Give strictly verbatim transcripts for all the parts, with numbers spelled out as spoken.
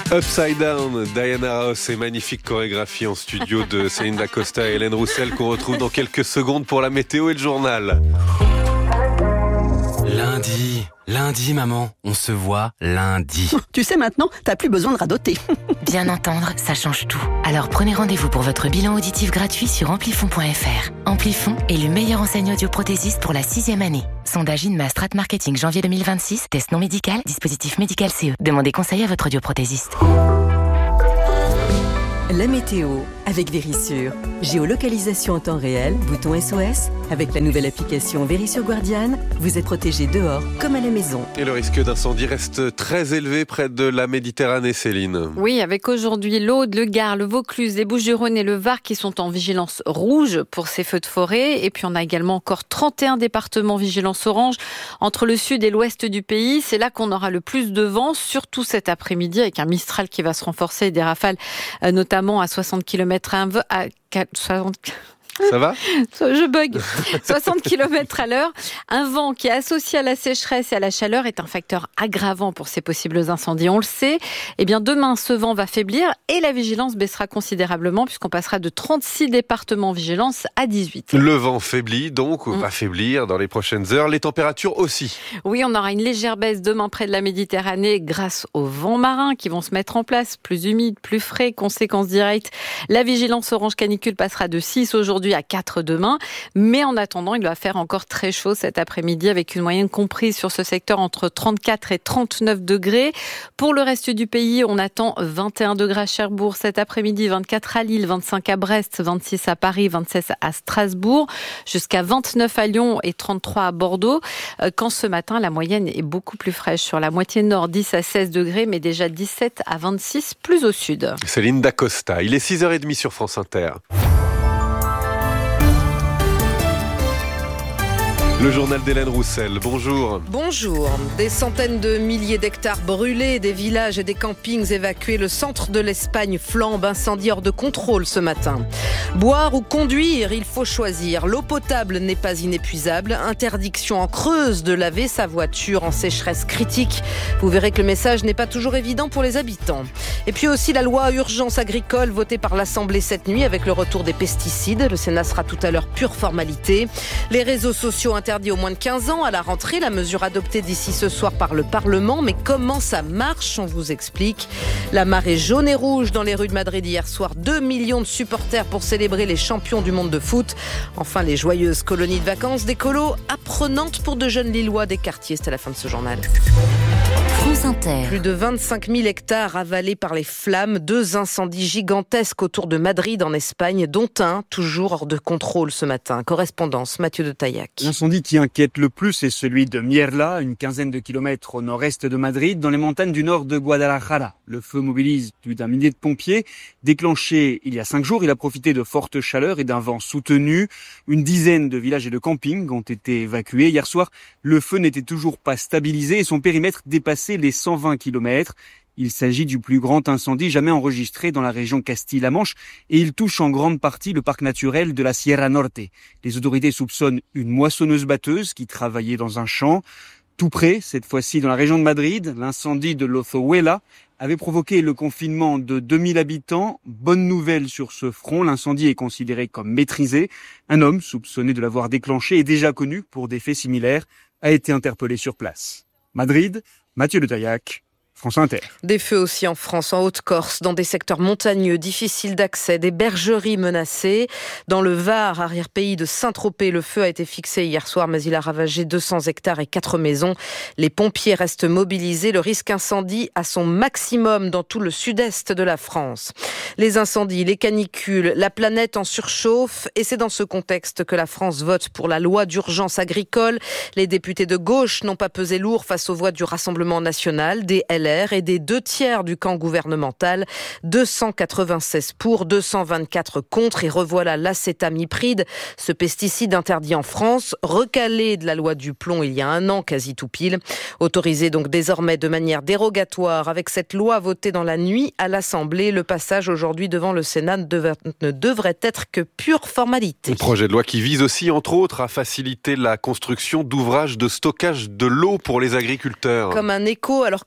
Upside Down, Diana Ross et magnifique chorégraphie en studio de Céline Dacosta et Hélène Roussel qu'on retrouve dans quelques secondes pour la météo et le journal. Lundi, lundi maman, on se voit lundi. Tu sais maintenant, t'as plus besoin de radoter. Bien entendre, ça change tout. Alors prenez rendez-vous pour votre bilan auditif gratuit sur amplifon point f r. Amplifon est le meilleur enseigne audioprothésiste pour la sixième année. Sondage INMA Strat Marketing janvier deux mille vingt-six, test non médical, dispositif médical C E. Demandez conseil à votre audioprothésiste. La météo avec Vérissure. Géolocalisation en temps réel, bouton S O S. Avec la nouvelle application Vérissure Guardian, vous êtes protégé dehors comme à la maison. Et le risque d'incendie reste très élevé près de la Méditerranée, Céline. Oui, avec aujourd'hui l'Aude, le Gard, le Vaucluse, les Bouches-du-Rhône et le Var qui sont en vigilance rouge pour ces feux de forêt. Et puis on a également encore trente et un départements vigilance orange entre le sud et l'ouest du pays. C'est là qu'on aura le plus de vent, surtout cet après-midi avec un Mistral qui va se renforcer et des rafales euh, notamment à soixante kilomètres à soixante Ça va ? Je bug. soixante kilomètres à l'heure. Un vent qui est associé à la sécheresse et à la chaleur est un facteur aggravant pour ces possibles incendies. On le sait. Eh bien, demain, ce vent va faiblir et la vigilance baissera considérablement puisqu'on passera de trente-six départements en vigilance à dix-huit. Le vent faiblit donc, ou mmh. va faiblir dans les prochaines heures. Les températures aussi. Oui, on aura une légère baisse demain près de la Méditerranée grâce aux vents marins qui vont se mettre en place. Plus humides, plus frais, conséquence directe. La vigilance orange canicule passera de six aujourd'hui à quatre demain. Mais en attendant, il va faire encore très chaud cet après-midi avec une moyenne comprise sur ce secteur entre trente-quatre et trente-neuf degrés. Pour le reste du pays, on attend vingt et un degrés à Cherbourg cet après-midi, vingt-quatre à Lille, vingt-cinq à Brest, vingt-six à Paris, vingt-sept à Strasbourg, jusqu'à vingt-neuf à Lyon et trente-trois à Bordeaux. Quand ce matin, la moyenne est beaucoup plus fraîche. Sur la moitié nord, dix à seize degrés, mais déjà dix-sept à vingt-six plus au sud. Céline Dacosta, il est six heures trente sur France Inter. Le journal d'Hélène Roussel, bonjour. Bonjour. Des centaines de milliers d'hectares brûlés, des villages et des campings évacués. Le centre de l'Espagne flambe, incendie hors de contrôle ce matin. Boire ou conduire, il faut choisir. L'eau potable n'est pas inépuisable. Interdiction en Creuse de laver sa voiture en sécheresse critique. Vous verrez que le message n'est pas toujours évident pour les habitants. Et puis aussi la loi urgence agricole votée par l'Assemblée cette nuit avec le retour des pesticides. Le Sénat sera tout à l'heure pure formalité. Les réseaux sociaux interdit aux moins de quinze ans à la rentrée, la mesure adoptée d'ici ce soir par le Parlement. Mais comment ça marche ? On vous explique. La marée jaune et rouge dans les rues de Madrid hier soir. deux millions de supporters pour célébrer les champions du monde de foot. Enfin, les joyeuses colonies de vacances d'écolos apprenantes pour de jeunes Lillois des quartiers. C'était la fin de ce journal. France Inter. Plus de vingt-cinq mille hectares avalés par les flammes. Deux incendies gigantesques autour de Madrid en Espagne, dont un toujours hors de contrôle ce matin. Correspondance, Mathieu de Taillac. L'incendie qui inquiète le plus est celui de Mierla, une quinzaine de kilomètres au nord-est de Madrid, dans les montagnes du nord de Guadalajara. Le feu mobilise plus d'un millier de pompiers. Déclenché il y a cinq jours, il a profité de fortes chaleurs et d'un vent soutenu. Une dizaine de villages et de campings ont été évacués. Hier soir, le feu n'était toujours pas stabilisé et son périmètre dépassait les cent vingt kilomètres. Il s'agit du plus grand incendie jamais enregistré dans la région Castille-La Manche et il touche en grande partie le parc naturel de la Sierra Norte. Les autorités soupçonnent une moissonneuse-batteuse qui travaillait dans un champ. Tout près, cette fois-ci dans la région de Madrid, l'incendie de Lozohuela avait provoqué le confinement de deux mille habitants. Bonne nouvelle sur ce front, l'incendie est considéré comme maîtrisé. Un homme soupçonné de l'avoir déclenché et déjà connu pour des faits similaires a été interpellé sur place. Madrid, Mathieu Le Taillac, France Inter. Des feux aussi en France, en Haute-Corse, dans des secteurs montagneux, difficiles d'accès, des bergeries menacées. Dans le Var, arrière-pays de Saint-Tropez, le feu a été fixé hier soir, mais il a ravagé deux cents hectares et quatre maisons. Les pompiers restent mobilisés. Le risque incendie à son maximum dans tout le sud-est de la France. Les incendies, les canicules, la planète en surchauffe. Et c'est dans ce contexte que la France vote pour la loi d'urgence agricole. Les députés de gauche n'ont pas pesé lourd face aux voix du Rassemblement national, des L R et des deux tiers du camp gouvernemental. deux cent quatre-vingt-seize pour, deux cent vingt-quatre contre. Et revoilà l'acétamipride, ce pesticide interdit en France, recalé de la loi du plomb il y a un an, quasi tout pile. Autorisé donc désormais de manière dérogatoire avec cette loi votée dans la nuit à l'Assemblée. Le passage aujourd'hui devant le Sénat ne devrait, ne devrait être que pure formalité. Un projet de loi qui vise aussi, entre autres, à faciliter la construction d'ouvrages de stockage de l'eau pour les agriculteurs. Comme un écho, alors que la France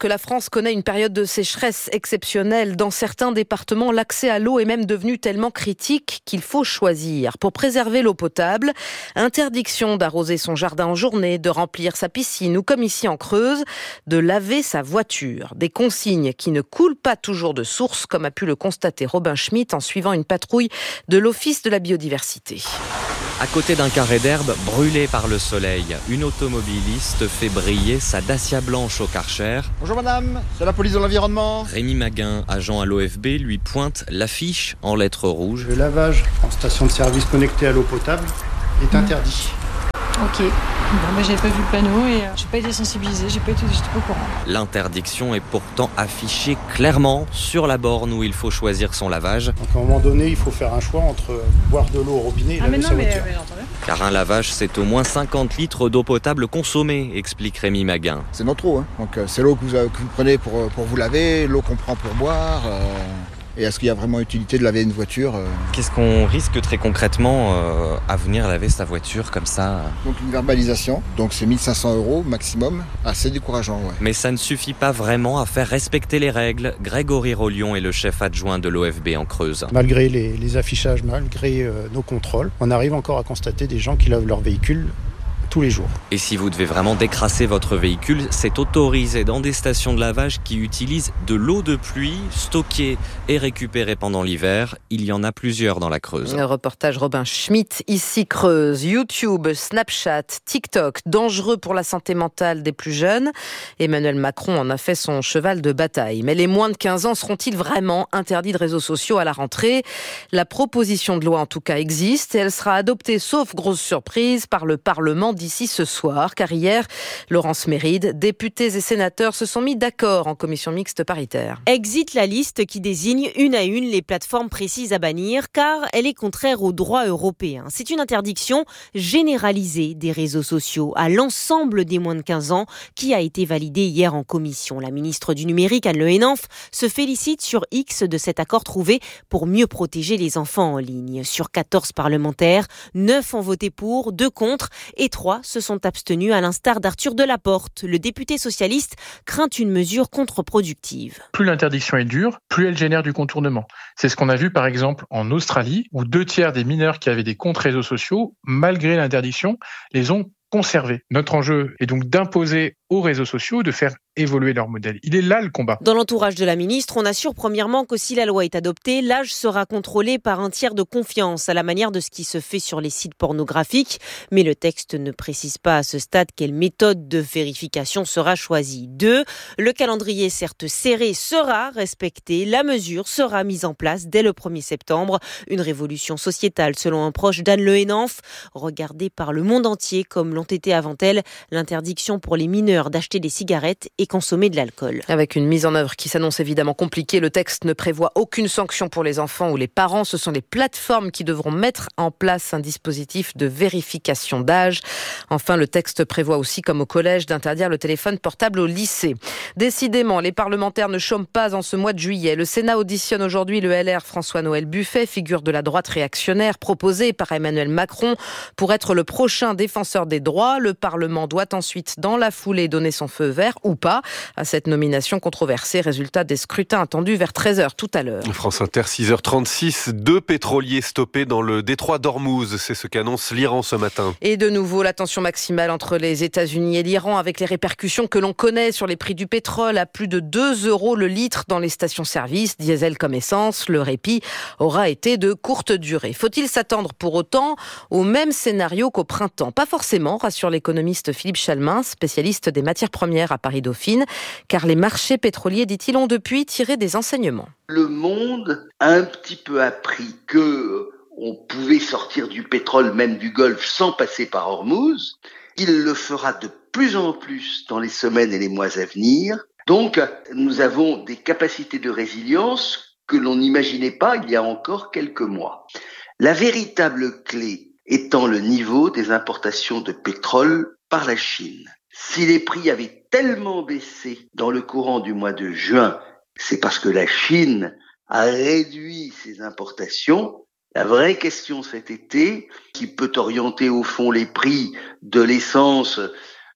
France connaît une période de sécheresse exceptionnelle. Dans certains départements, l'accès à l'eau est même devenu tellement critique qu'il faut choisir. Pour préserver l'eau potable, interdiction d'arroser son jardin en journée, de remplir sa piscine ou, comme ici en Creuse, de laver sa voiture. Des consignes qui ne coulent pas toujours de source, comme a pu le constater Robin Schmitt en suivant une patrouille de l'Office de la biodiversité. À côté d'un carré d'herbe brûlé par le soleil, une automobiliste fait briller sa Dacia blanche au Karcher. Bonjour madame, c'est la police de l'environnement. Rémi Maguin, agent à l'O F B, lui pointe l'affiche en lettres rouges. Le lavage en station de service connectée à l'eau potable est interdit. Ok, bon, bah, j'avais pas vu le panneau et euh, j'ai pas été sensibilisée, j'ai pas été, j'étais pas au courant. L'interdiction est pourtant affichée clairement sur la borne où il faut choisir son lavage. Donc à un moment donné, il faut faire un choix entre boire de l'eau au robinet et ah, laver mais non, sa mais, voiture. Mais, mais, Car un lavage, c'est au moins cinquante litres d'eau potable consommée, explique Rémi Maguin. C'est notre eau, hein. Donc euh, c'est l'eau que vous, que vous prenez pour, pour vous laver, l'eau qu'on prend pour boire. Euh... Et est-ce qu'il y a vraiment utilité de laver une voiture euh... Qu'est-ce qu'on risque très concrètement euh, à venir laver sa voiture comme ça? Donc une verbalisation, donc c'est mille cinq cents euros maximum, assez décourageant. Ouais. Mais ça ne suffit pas vraiment à faire respecter les règles. Grégory Rollion est le chef adjoint de l'O F B en Creuse. Malgré les, les affichages, malgré euh, nos contrôles, on arrive encore à constater des gens qui lavent leur véhicule tous les jours. Et si vous devez vraiment décrasser votre véhicule, c'est autorisé dans des stations de lavage qui utilisent de l'eau de pluie stockée et récupérée pendant l'hiver. Il y en a plusieurs dans la Creuse. Un reportage Robin Schmitt, ici Creuse. YouTube, Snapchat, TikTok, dangereux pour la santé mentale des plus jeunes. Emmanuel Macron en a fait son cheval de bataille. Mais les moins de quinze ans seront-ils vraiment interdits de réseaux sociaux à la rentrée? La proposition de loi en tout cas existe et elle sera adoptée, sauf grosse surprise, par le Parlement d'ici ce soir, car hier, Laurence Méride, députés et sénateurs se sont mis d'accord en commission mixte paritaire. Exit la liste qui désigne une à une les plateformes précises à bannir, car elle est contraire au droit européen. C'est une interdiction généralisée des réseaux sociaux à l'ensemble des moins de quinze ans qui a été validée hier en commission. La ministre du Numérique, Anne Le Henanff, se félicite sur X de cet accord trouvé pour mieux protéger les enfants en ligne. Sur quatorze parlementaires, neuf ont voté pour, deux contre et trois se sont abstenus, à l'instar d'Arthur Delaporte. Le député socialiste craint une mesure contre-productive. Plus l'interdiction est dure, plus elle génère du contournement. C'est ce qu'on a vu par exemple en Australie, où deux tiers des mineurs qui avaient des comptes réseaux sociaux, malgré l'interdiction, les ont conservés. Notre enjeu est donc d'imposer aux réseaux sociaux de faire évoluer leur modèle. Il est là le combat. Dans l'entourage de la ministre, on assure premièrement que si la loi est adoptée, l'âge sera contrôlé par un tiers de confiance, à la manière de ce qui se fait sur les sites pornographiques. Mais le texte ne précise pas à ce stade quelle méthode de vérification sera choisie. Deux, le calendrier certes serré sera respecté. La mesure sera mise en place dès le premier septembre. Une révolution sociétale, selon un proche d'Anne Le Henanff, regardée par le monde entier comme l'ont été avant elle l'interdiction pour les mineurs d'acheter des cigarettes et consommer de l'alcool. Avec une mise en œuvre qui s'annonce évidemment compliquée, le texte ne prévoit aucune sanction pour les enfants ou les parents. Ce sont les plateformes qui devront mettre en place un dispositif de vérification d'âge. Enfin, le texte prévoit aussi, comme au collège, d'interdire le téléphone portable au lycée. Décidément, les parlementaires ne chôment pas en ce mois de juillet. Le Sénat auditionne aujourd'hui le L R François-Noël Buffet, figure de la droite réactionnaire proposée par Emmanuel Macron pour être le prochain défenseur des droits. Le Parlement doit ensuite, dans la foulée, donner son feu vert ou pas à cette nomination controversée. Résultat des scrutins attendus vers treize heures tout à l'heure. France Inter, six heures trente-six. Deux pétroliers stoppés dans le détroit d'Ormuz. C'est ce qu'annonce l'Iran ce matin. Et de nouveau, la tension maximale entre les États-Unis et l'Iran, avec les répercussions que l'on connaît sur les prix du pétrole à plus de deux euros le litre dans les stations-service, diesel comme essence. Le répit aura été de courte durée. Faut-il s'attendre pour autant au même scénario qu'au printemps? Pas forcément, rassure l'économiste Philippe Chalmin, spécialiste des matières premières à Paris-Dauphine, car les marchés pétroliers, dit-il, ont depuis tiré des enseignements. Le monde a un petit peu appris que on pouvait sortir du pétrole, même du Golfe, sans passer par Ormuz. Il le fera de plus en plus dans les semaines et les mois à venir. Donc, nous avons des capacités de résilience que l'on n'imaginait pas il y a encore quelques mois. La véritable clé étant le niveau des importations de pétrole par la Chine. Si les prix avaient tellement baissé dans le courant du mois de juin, c'est parce que la Chine a réduit ses importations. La vraie question cet été, qui peut orienter au fond les prix de l'essence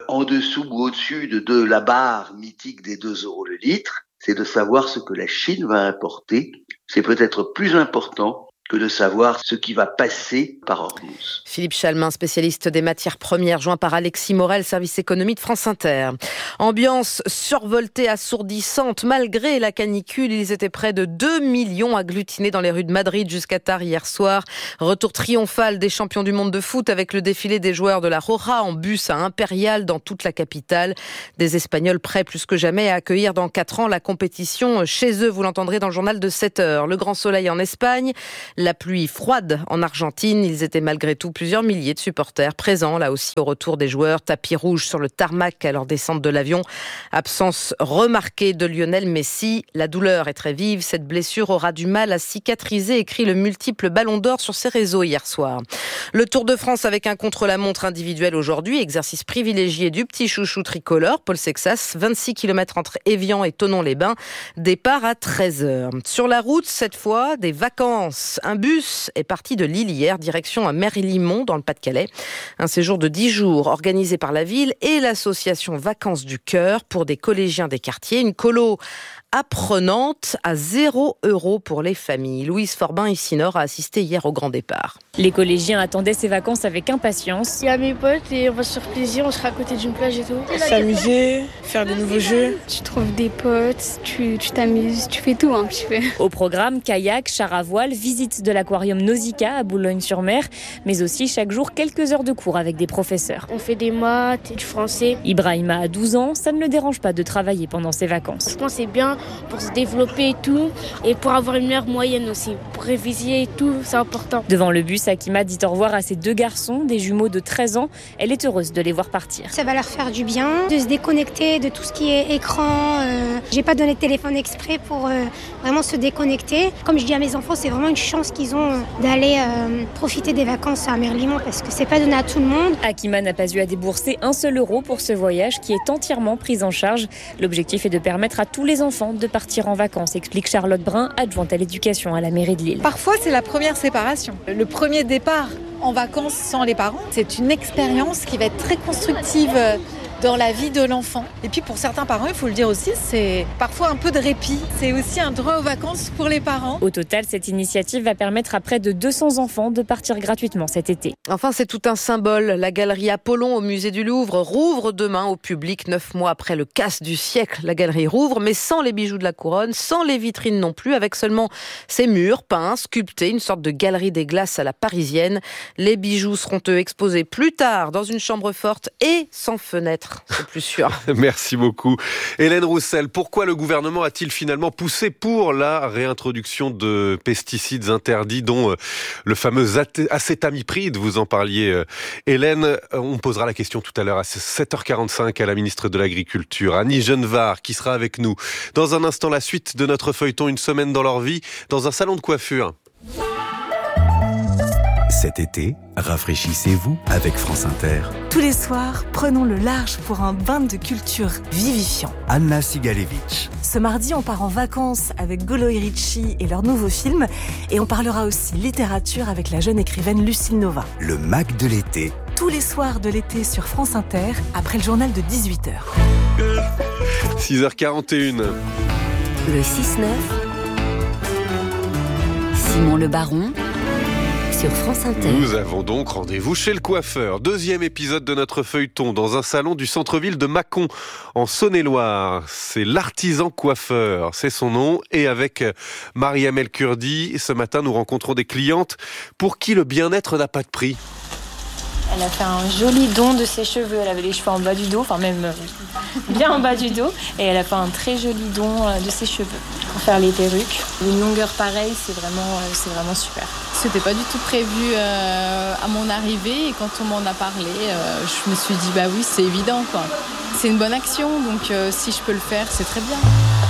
en dessous ou au-dessus de, de la barre mythique des deux euros le litre, c'est de savoir ce que la Chine va importer. C'est peut-être plus important que de savoir ce qui va passer par Hormuz. Philippe Chalmin, spécialiste des matières premières, joint par Alexis Morel, service économie de France Inter. Ambiance survoltée, assourdissante. Malgré la canicule, ils étaient près de deux millions agglutinés dans les rues de Madrid jusqu'à tard hier soir. Retour triomphal des champions du monde de foot avec le défilé des joueurs de la Roja en bus à Impérial dans toute la capitale. Des Espagnols prêts plus que jamais à accueillir dans quatre ans la compétition chez eux. Vous l'entendrez dans le journal de sept heures. Le grand soleil en Espagne, la pluie froide en Argentine. Ils étaient malgré tout plusieurs milliers de supporters présents là aussi au retour des joueurs. Tapis rouge sur le tarmac à leur descente de l'avion. Absence remarquée de Lionel Messi. La douleur est très vive. Cette blessure aura du mal à cicatriser, écrit le multiple Ballon d'Or sur ses réseaux hier soir. Le Tour de France avec un contre-la-montre individuel aujourd'hui. Exercice privilégié du petit chouchou tricolore, Paul Sexas. vingt-six kilomètres entre Évian et Thonon-les-Bains. Départ à treize heures. Sur la route, cette fois, des vacances. Un bus est parti de Lille hier, direction à Mérimont, dans le Pas-de-Calais. Un séjour de dix jours organisé par la ville et l'association Vacances du Cœur pour des collégiens des quartiers. Une colo apprenante à zéro euro pour les familles. Louise Forbin ici Nord a assisté hier au grand départ. Les collégiens attendaient ces vacances avec impatience. Il y a mes potes et on va se faire plaisir, on sera à côté d'une plage et tout. S'amuser, faire de nouveaux jeux. Tu trouves des potes, tu, tu t'amuses, tu fais tout un petit peu. Au programme, kayak, char à voile, visite de l'aquarium Nausicaa à Boulogne-sur-Mer, mais aussi chaque jour quelques heures de cours avec des professeurs. On fait des maths et du français. Ibrahima a douze ans, ça ne le dérange pas de travailler pendant ses vacances. Je pense que c'est bien pour se développer et tout, et pour avoir une meilleure moyenne aussi. Pour réviser et tout, c'est important. Devant le bus, Akima dit au revoir à ses deux garçons, des jumeaux de treize ans. Elle est heureuse de les voir partir. Ça va leur faire du bien, de se déconnecter de tout ce qui est écran. Euh, j'ai pas donné de téléphone exprès pour euh, vraiment se déconnecter. Comme je dis à mes enfants, c'est vraiment une chance qu'ils ont euh, d'aller euh, profiter des vacances à Merlimont parce que c'est pas donné à tout le monde. Akima n'a pas eu à débourser un seul euro pour ce voyage qui est entièrement pris en charge. L'objectif est de permettre à tous les enfants de partir en vacances, explique Charlotte Brun, adjointe à l'éducation à la mairie de Lille. Parfois, c'est la première séparation. Le premier départ en vacances sans les parents, c'est une expérience qui va être très constructive dans la vie de l'enfant. Et puis pour certains parents, il faut le dire aussi, c'est parfois un peu de répit. C'est aussi un droit aux vacances pour les parents. Au total, cette initiative va permettre à près de deux cents enfants de partir gratuitement cet été. Enfin, c'est tout un symbole. La galerie Apollon au musée du Louvre rouvre demain au public, neuf mois après le casse du siècle. La galerie rouvre, mais sans les bijoux de la couronne, sans les vitrines non plus, avec seulement ses murs peints, sculptés, une sorte de galerie des glaces à la parisienne. Les bijoux seront eux exposés plus tard dans une chambre forte et sans fenêtre. C'est plus sûr. Merci beaucoup. Hélène Roussel, pourquoi le gouvernement a-t-il finalement poussé pour la réintroduction de pesticides interdits, dont le fameux acétamipride, vous en parliez, Hélène. On posera la question tout à l'heure à sept heures quarante-cinq à la ministre de l'Agriculture, Annie Genevard, qui sera avec nous. Dans un instant, la suite de notre feuilleton Une semaine dans leur vie, dans un salon de coiffure. Cet été, rafraîchissez-vous avec France Inter. Tous les soirs, prenons le large pour un bain de culture vivifiant. Anna Sigalevitch. Ce mardi, on part en vacances avec Golo et Ricci et leur nouveau film. Et on parlera aussi littérature avec la jeune écrivaine Lucille Nova. Le Mac de l'été. Tous les soirs de l'été sur France Inter, après le journal de dix-huit heures. six heures quarante et une. Le six neuf. Simon Le Baron. Sur France Inter. Nous avons donc rendez-vous chez le coiffeur. Deuxième épisode de notre feuilleton dans un salon du centre-ville de Mâcon, en Saône-et-Loire. C'est l'artisan coiffeur, c'est son nom. Et avec Mariam El Kurdi, ce matin, nous rencontrons des clientes pour qui le bien-être n'a pas de prix. Elle a fait un joli don de ses cheveux. Elle avait les cheveux en bas du dos, enfin même bien en bas du dos. Et elle a fait un très joli don de ses cheveux pour faire les perruques. Une longueur pareille, c'est vraiment, c'est vraiment super. C'était pas du tout prévu euh, à mon arrivée. Et quand on m'en a parlé, euh, je me suis dit, bah oui, c'est évident, quoi. C'est une bonne action, donc euh, si je peux le faire, c'est très bien.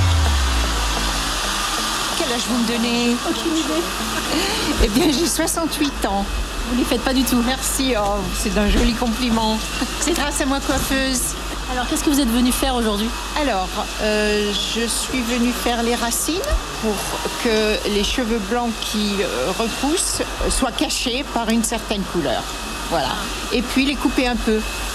Quel âge vous me donnez? Aucune idée. Eh bien, j'ai soixante-huit ans. Vous ne les faites pas du tout. Merci, oh, c'est un joli compliment. C'est grâce à moi, coiffeuse. Alors, qu'est-ce que vous êtes venue faire aujourd'hui? Alors, euh, je suis venue faire les racines pour que les cheveux blancs qui euh, repoussent soient cachés par une certaine couleur. Voilà. Et puis les couper un peu.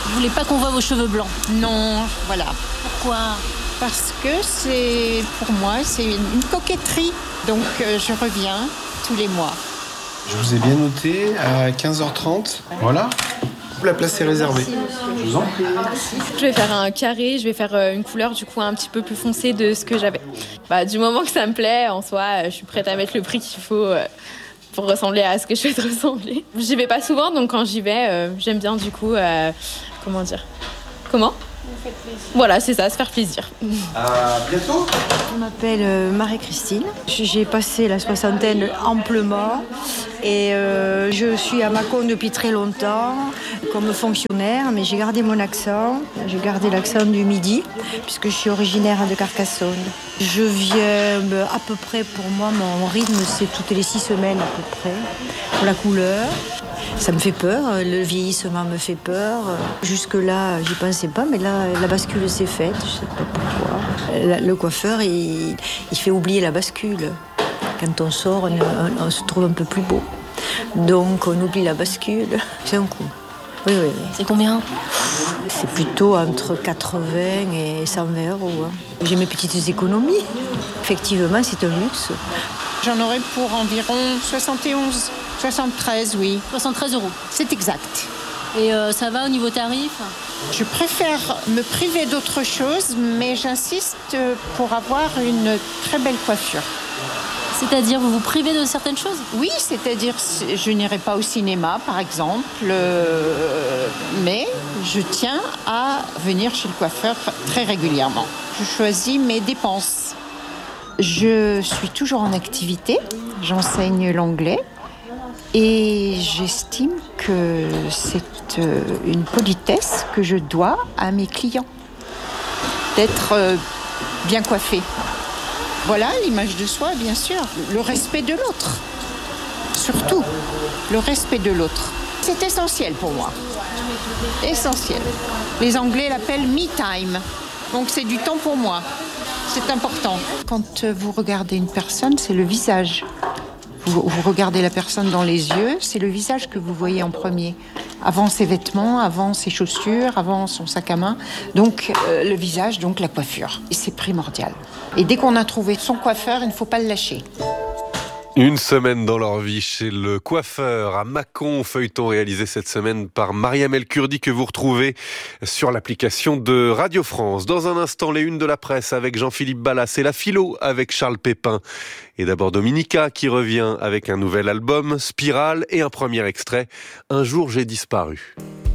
Vous voulez pas qu'on voit vos cheveux blancs? Non, voilà. Pourquoi? Parce que c'est, pour moi, c'est une coquetterie. Donc euh, je reviens tous les mois. Je vous ai bien noté à quinze heures trente. Voilà. La place est réservée. Je vous en prie. Je vais faire un carré, je vais faire une couleur du coup un petit peu plus foncée de ce que j'avais. Bah, du moment que ça me plaît, en soi, je suis prête à mettre le prix qu'il faut pour ressembler à ce que je souhaite ressembler. J'y vais pas souvent, donc quand j'y vais, euh, j'aime bien du coup, euh, comment dire, comment ? Voilà, c'est ça, se faire plaisir. À bientôt. Je m'appelle euh, Marie-Christine. J'ai passé la soixantaine amplement et euh, je suis à Mâcon depuis très longtemps comme fonctionnaire, mais j'ai gardé mon accent. J'ai gardé l'accent du Midi puisque je suis originaire de Carcassonne. Je viens à peu près, pour moi, mon rythme, c'est toutes les six semaines à peu près, pour la couleur. Ça me fait peur, le vieillissement me fait peur. Jusque-là, j'y pensais pas, mais là, la bascule s'est faite, je sais pas pourquoi. Le coiffeur, il, il fait oublier la bascule. Quand on sort, on, on, on se trouve un peu plus beau. Donc, on oublie la bascule. C'est un coup. Oui, oui, oui. C'est combien ? C'est plutôt entre quatre-vingts et cent vingt euros. Hein. J'ai mes petites économies. Effectivement, c'est un luxe. J'en aurai pour environ soixante et onze. soixante-treize, oui. soixante-treize euros. C'est exact. Et euh, ça va au niveau tarif ? Je préfère me priver d'autre chose, mais j'insiste pour avoir une très belle coiffure. C'est-à-dire, vous vous privez de certaines choses ? Oui, c'est-à-dire, je n'irai pas au cinéma, par exemple, euh, mais je tiens à venir chez le coiffeur très régulièrement. Je choisis mes dépenses. Je suis toujours en activité, j'enseigne l'anglais. Et j'estime que c'est une politesse que je dois à mes clients, d'être bien coiffé. Voilà, l'image de soi, bien sûr. Le respect de l'autre, surtout. Le respect de l'autre. C'est essentiel pour moi. Essentiel. Les Anglais l'appellent me time. Donc c'est du temps pour moi. C'est important. Quand vous regardez une personne, c'est le visage. Vous, vous regardez la personne dans les yeux, c'est le visage que vous voyez en premier. Avant ses vêtements, avant ses chaussures, avant son sac à main. Donc euh, le visage, donc la coiffure. Et c'est primordial. Et dès qu'on a trouvé son coiffeur, il ne faut pas le lâcher. Une semaine dans leur vie chez le coiffeur à Mâcon, feuilleton réalisé cette semaine par Mariam El Kurdi que vous retrouvez sur l'application de Radio France. Dans un instant, les unes de la presse avec Jean-Philippe Ballas et la philo avec Charles Pépin. Et d'abord Dominica qui revient avec un nouvel album, Spirale, et un premier extrait, Un jour j'ai disparu.